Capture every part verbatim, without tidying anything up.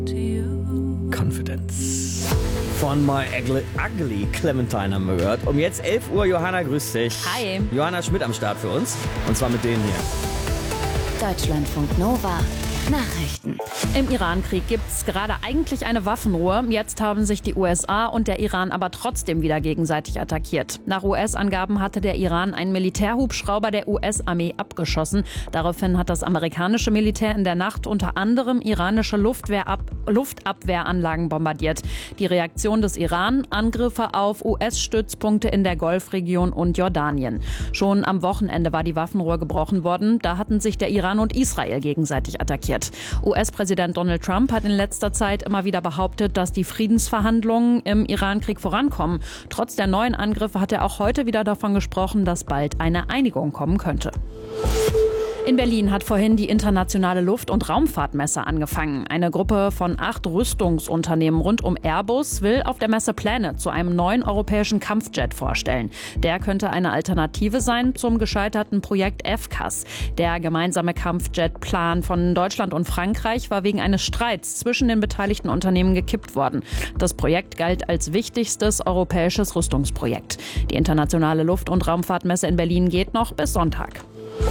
Confidence. Von My Ugly, Ugly Clementine haben wir gehört. Um jetzt elf Uhr, Johanna, grüß dich. Hi. Johanna Schmidt am Start für uns. Und zwar mit denen hier. Deutschlandfunk Nova. Nachrichten. Im Iran-Krieg gibt es gerade eigentlich eine Waffenruhe. Jetzt haben sich die U S A und der Iran aber trotzdem wieder gegenseitig attackiert. Nach U S-Angaben hatte der Iran einen Militärhubschrauber der U S-Armee abgeschossen. Daraufhin hat das amerikanische Militär in der Nacht unter anderem iranische Luftwehrab- Luftabwehranlagen bombardiert. Die Reaktion des Iran: Angriffe auf U S-Stützpunkte in der Golfregion und Jordanien. Schon am Wochenende war die Waffenruhe gebrochen worden. Da hatten sich der Iran und Israel gegenseitig attackiert. U S-Präsident Donald Trump hat in letzter Zeit immer wieder behauptet, dass die Friedensverhandlungen im Iran-Krieg vorankommen. Trotz der neuen Angriffe hat er auch heute wieder davon gesprochen, dass bald eine Einigung kommen könnte. In Berlin hat vorhin die internationale Luft- und Raumfahrtmesse angefangen. Eine Gruppe von acht Rüstungsunternehmen rund um Airbus will auf der Messe Pläne zu einem neuen europäischen Kampfjet vorstellen. Der könnte eine Alternative sein zum gescheiterten Projekt F C A S. Der gemeinsame Kampfjetplan von Deutschland und Frankreich war wegen eines Streits zwischen den beteiligten Unternehmen gekippt worden. Das Projekt galt als wichtigstes europäisches Rüstungsprojekt. Die internationale Luft- und Raumfahrtmesse in Berlin geht noch bis Sonntag.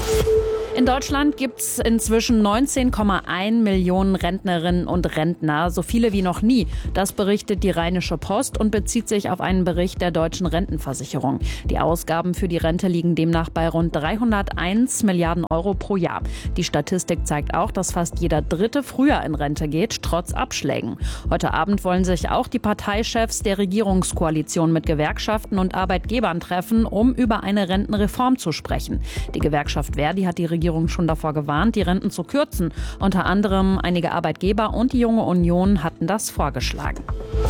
In Deutschland gibt es inzwischen neunzehn Komma eins Millionen Rentnerinnen und Rentner, so viele wie noch nie. Das berichtet die Rheinische Post und bezieht sich auf einen Bericht der Deutschen Rentenversicherung. Die Ausgaben für die Rente liegen demnach bei rund dreihunderteins Milliarden Euro pro Jahr. Die Statistik zeigt auch, dass fast jeder Dritte früher in Rente geht, trotz Abschlägen. Heute Abend wollen sich auch die Parteichefs der Regierungskoalition mit Gewerkschaften und Arbeitgebern treffen, um über eine Rentenreform zu sprechen. Die Gewerkschaft Verdi hat die Regierung Regierung schon davor gewarnt, die Renten zu kürzen. Unter anderem einige Arbeitgeber und die Junge Union hatten das vorgeschlagen.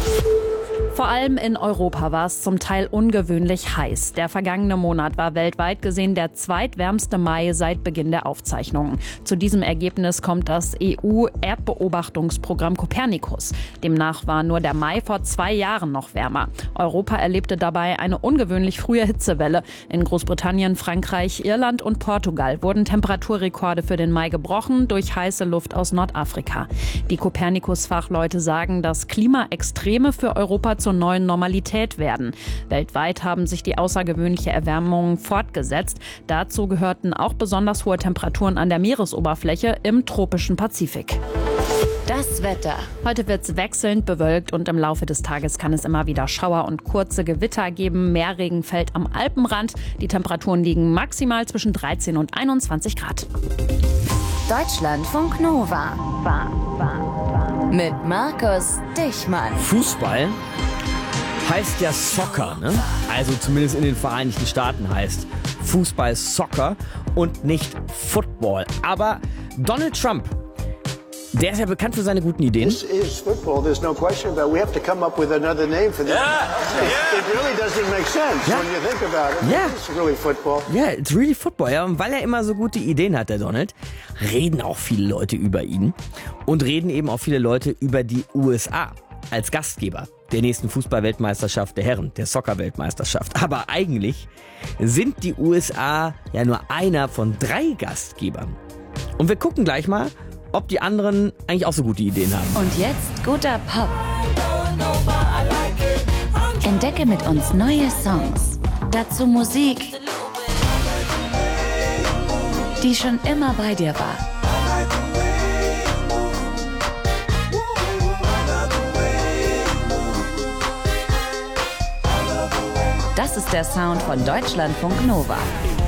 Vor allem in Europa war es zum Teil ungewöhnlich heiß. Der vergangene Monat war weltweit gesehen der zweitwärmste Mai seit Beginn der Aufzeichnungen. Zu diesem Ergebnis kommt das E U-Erdbeobachtungsprogramm Copernicus. Demnach war nur der Mai vor zwei Jahren noch wärmer. Europa erlebte dabei eine ungewöhnlich frühe Hitzewelle. In Großbritannien, Frankreich, Irland und Portugal wurden Temperaturrekorde für den Mai gebrochen durch heiße Luft aus Nordafrika. Die Copernicus-Fachleute sagen, dass Klimaextreme für Europa zur neuen Normalität werden. Weltweit haben sich die außergewöhnliche Erwärmung fortgesetzt. Dazu gehörten auch besonders hohe Temperaturen an der Meeresoberfläche im tropischen Pazifik. Das Wetter. Heute wird es wechselnd bewölkt und im Laufe des Tages kann es immer wieder Schauer und kurze Gewitter geben. Mehr Regen fällt am Alpenrand. Die Temperaturen liegen maximal zwischen dreizehn und einundzwanzig Grad. Deutschlandfunk Nova. War, war, war. Mit Markus Dichmann. Fußball heißt ja Soccer, ne? Also zumindest in den Vereinigten Staaten heißt Fußball Soccer und nicht Football. Aber Donald Trump, der ist ja bekannt für seine guten Ideen. This is football. There's no question about it. We have to come up with another name for this. Yeah, yeah. It really doesn't make sense yeah. when you think about it. Yeah. It's really football. Ja, yeah, it's really football. Ja, und weil er immer so gute Ideen hat, der Donald, reden auch viele Leute über ihn. Und reden eben auch viele Leute über die U S A als Gastgeber der nächsten Fußball-Weltmeisterschaft der Herren, der Soccer-Weltmeisterschaft. Aber eigentlich sind die U S A ja nur einer von drei Gastgebern. Und wir gucken gleich mal, ob die anderen eigentlich auch so gute Ideen haben. Und jetzt guter Pop. Entdecke mit uns neue Songs. Dazu Musik, die schon immer bei dir war. Das ist der Sound von Deutschlandfunk Nova.